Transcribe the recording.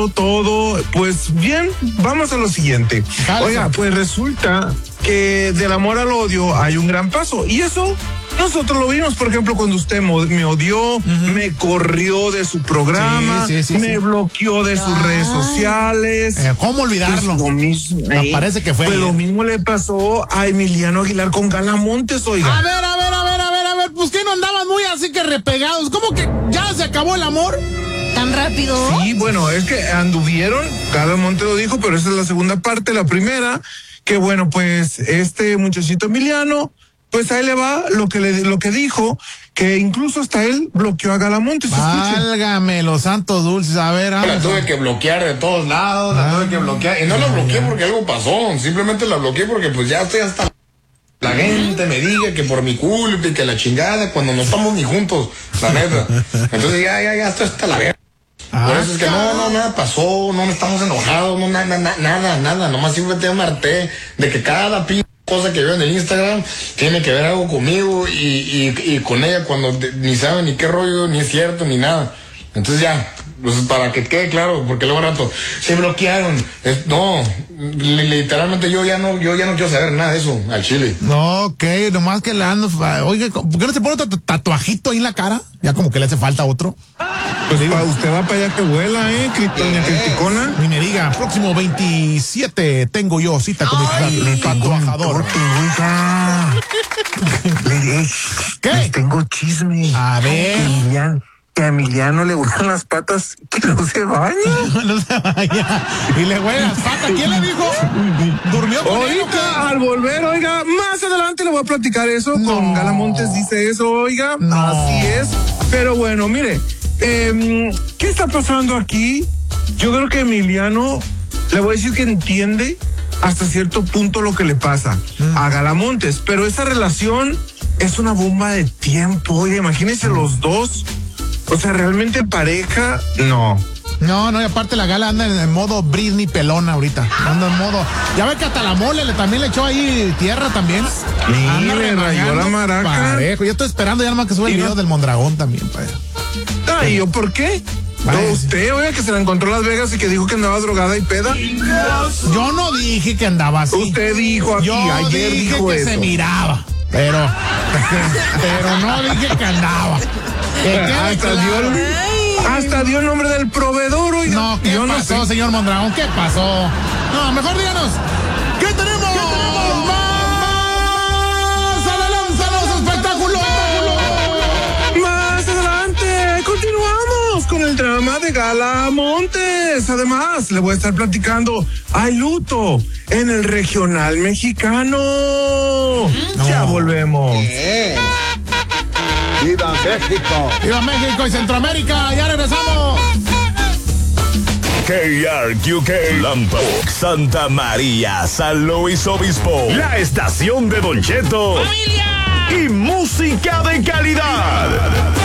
todo. Pues bien, vamos a lo siguiente. Oiga, pues resulta que del amor al odio hay un gran paso. Y eso nosotros lo vimos, por ejemplo, cuando usted me odió, me corrió de su programa, me bloqueó de sus redes sociales. ¿Cómo olvidarlo? Pues lo mismo, me parece que fue. Pues lo mismo le pasó a Emiliano Aguilar con Gala Montes, oiga. A ver, pues que no andaban muy así que repegados. ¿Cómo que ya se acabó el amor? ¿Tan rápido? Sí, bueno, es que anduvieron, Gala Montes lo dijo, pero esa es la segunda parte. La primera, que bueno, pues este muchachito Emiliano, pues ahí le va lo que dijo, que incluso hasta él bloqueó a Gala Montes. Válgame los santos dulces, a ver. La tuve que bloquear de todos lados, la tuve que bloquear, y no la bloqueé porque algo pasó, simplemente la bloqueé porque pues ya estoy hasta la gente me diga que por mi culpa y que la chingada, cuando no estamos ni juntos, la neta. Entonces ya estoy hasta la verga. Por eso es que nada pasó, no estamos enojados, no, nada, nomás simplemente me harté de que cada cosa que veo en el Instagram tiene que ver algo conmigo y con ella cuando ni sabe ni qué rollo, ni es cierto, ni nada. Entonces ya, pues para que quede claro, porque luego rato se bloquearon. No, literalmente yo ya no quiero saber nada de eso al chile. No, ok, nomás que le ando. Oiga, ¿por qué no se pone otro tatuajito ahí en la cara? Ya como que le hace falta otro. Pues usted va para allá que vuela, doña Criticona. Ni me diga, próximo 27 tengo yo cita con mi tatuajador. ¿Qué? Tengo chisme. A ver. Que a Emiliano le gustan las patas, que no se baña. No se baña. Y le huele las patas. ¿Quién le dijo? ¿Durmió con él? Ahorita, al volver, oiga, más adelante le voy a platicar eso. No. Con Gala Montes dice eso, oiga. No. Así es. Pero bueno, mire, ¿qué está pasando aquí? Yo creo que Emiliano, le voy a decir que entiende hasta cierto punto lo que le pasa a Gala Montes, pero esa relación es una bomba de tiempo. Oye, imagínense los dos. O sea, realmente pareja, no. No, y aparte la Gala anda en modo Britney pelona ahorita. Anda en modo. Ya ve que hata la mole también le echó ahí tierra también. Sí, le rayó la maraca. Parejo. Yo estoy esperando ya nomás que suba el video del Mondragón también, padre. ¿Y yo por qué? No, usted, oiga, que se la encontró en Las Vegas y que dijo que andaba drogada y peda. Yo no dije que andaba así. Usted dijo aquí, ayer dije dijo que eso. se miraba, pero no dije que andaba. Hasta dio el nombre del proveedor, oiga. No, ¿qué pasó, señor Mondragón? ¿Qué pasó? No, mejor díganos, ¿qué tenemos? ¡Más adelante, los espectáculos! Más adelante, continuamos con el drama de Gala Montes. Además, le voy a estar platicando, hay luto en el regional mexicano. Ya volvemos. ¡Viva México! ¡Viva México y Centroamérica! ¡Ya regresamos! KRQK Lampa, Santa María, San Luis Obispo, la estación de Don Cheto. ¡Familia! Y música de calidad.